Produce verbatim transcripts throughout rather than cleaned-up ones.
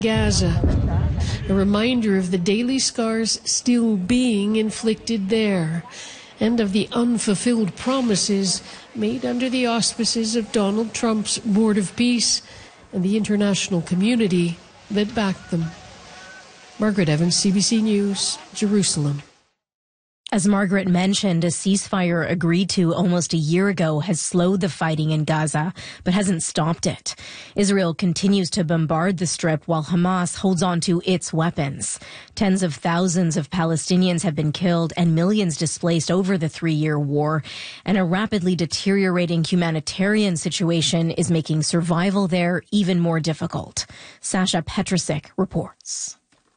Gaza, a reminder of the daily scars still being inflicted there, and of the unfulfilled promises made under the auspices of Donald Trump's Board of Peace and the international community that backed them. Margaret Evans, C B C News, Jerusalem. As Margaret mentioned, a ceasefire agreed to almost a year ago has slowed the fighting in Gaza, but hasn't stopped it. Israel continues to bombard the Strip while Hamas holds on to its weapons. Tens of thousands of Palestinians have been killed and millions displaced over the three-year war, and a rapidly deteriorating humanitarian situation is making survival there even more difficult. Sasha Petrusik reports.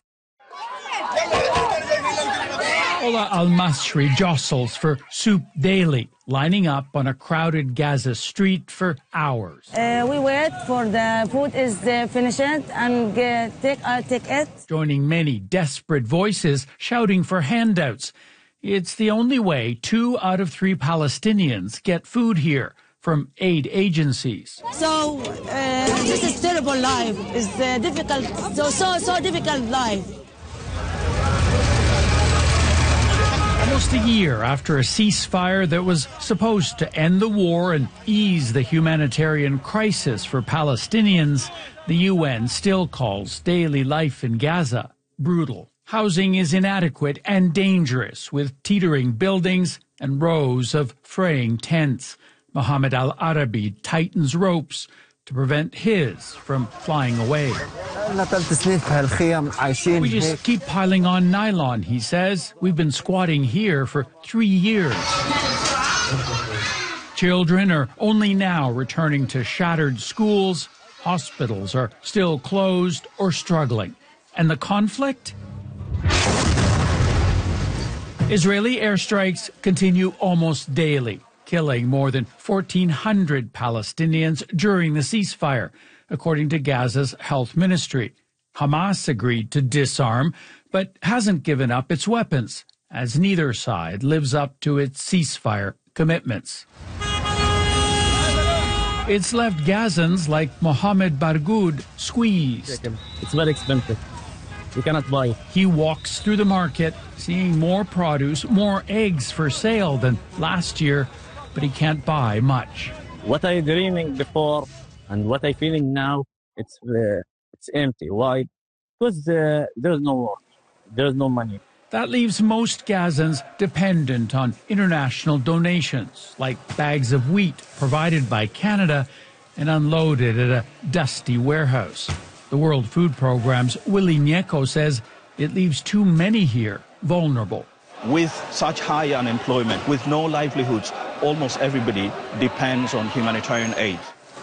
Ola Al-Masri jostles for soup daily, lining up on a crowded Gaza street for hours. Uh, we wait for the food is uh, finished and get, take, uh, take it. Joining many desperate voices shouting for handouts. It's the only way two out of three Palestinians get food here from aid agencies. So uh, this is terrible life. It's uh, difficult, so, so, so difficult life. Almost a year after a ceasefire that was supposed to end the war and ease the humanitarian crisis for Palestinians, the U N still calls daily life in Gaza brutal. Housing is inadequate and dangerous, with teetering buildings and rows of fraying tents. Mohammed Al-Arabi tightens ropes to prevent his from flying away. We just keep piling on nylon, he says. We've been squatting here for three years. Children are only now returning to shattered schools. Hospitals are still closed or struggling. And the conflict? Israeli airstrikes continue almost daily, killing more than fourteen hundred Palestinians during the ceasefire, according to Gaza's health ministry. Hamas agreed to disarm, but hasn't given up its weapons, as neither side lives up to its ceasefire commitments. It's left Gazans like Mohammed Bargoud squeezed. It's very expensive. We cannot buy. He walks through the market, seeing more produce, more eggs for sale than last year, but he can't buy much. What I dreaming before and what I feeling now, it's uh, it's empty. Why? Because uh, there's no work, there's no money. That leaves most Gazans dependent on international donations, like bags of wheat provided by Canada and unloaded at a dusty warehouse. The World Food Programme's Willie Nyeko says it leaves too many here vulnerable. With such high unemployment, with no livelihoods, almost everybody depends on humanitarian aid.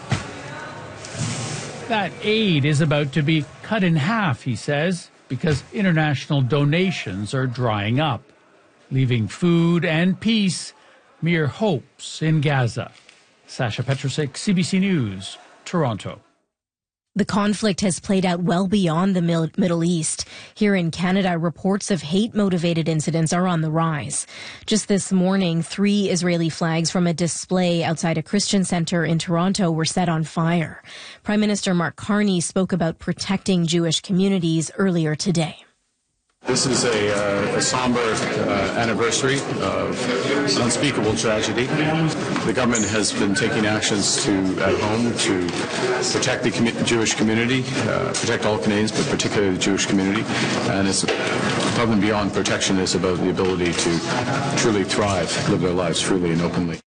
That aid is about to be cut in half, he says, because international donations are drying up, leaving food and peace mere hopes in Gaza. Sasha Petrusik, C B C News, Toronto. The conflict has played out well beyond the Middle East. Here in Canada, reports of hate-motivated incidents are on the rise. Just this morning, three Israeli flags from a display outside a Christian center in Toronto were set on fire. Prime Minister Mark Carney spoke about protecting Jewish communities earlier today. This is a, uh, a somber uh, anniversary of an unspeakable tragedy. The government has been taking actions to at home to protect the commu- Jewish community, uh, protect all Canadians, but particularly the Jewish community. And it's above and beyond protection. It's about the ability to truly thrive, live their lives freely and openly.